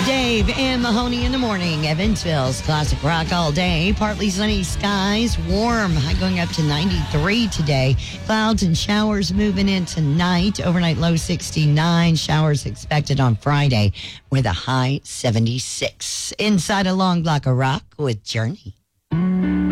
Dave and Mahoney in the morning. Evansville's classic rock all day. Partly sunny skies, warm. High going up to 93 today. Clouds and showers moving in tonight. Overnight low 69. Showers expected on Friday with a high 76. Inside a long block of rock with Journey.